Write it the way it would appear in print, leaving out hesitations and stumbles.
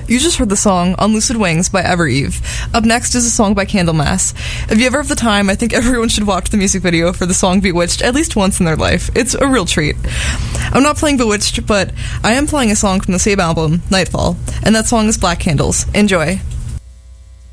You just heard the song On Lucid Wings by Evereve. Up next is a song by Candlemass. If you ever have the time, I think everyone should watch the music video for the song Bewitched at least once in their life. It's a real treat. I'm not playing Bewitched, but I am playing a song from the same album, Nightfall, and that song is Black Candles. Enjoy.